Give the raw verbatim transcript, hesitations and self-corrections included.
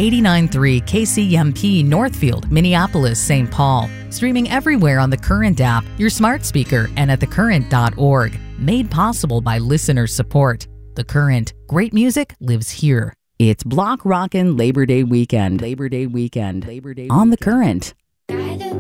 eighty-nine point three K C M P Northfield, Minneapolis, Saint Paul. Streaming everywhere on the Current app, your smart speaker, and at the current dot org. Made possible by listener support. The Current. Great music lives here. It's Block Rockin' Labor Day weekend. Labor Day weekend. Labor Day on the Current.